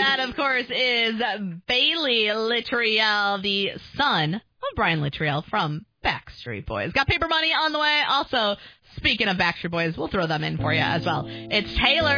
that, of course, is Bailey Littrell, the son of Brian Littrell from Backstreet Boys. Got Paper Money on the way. Also, speaking of Backstreet Boys, we'll throw them in for you as well. It's Taylor.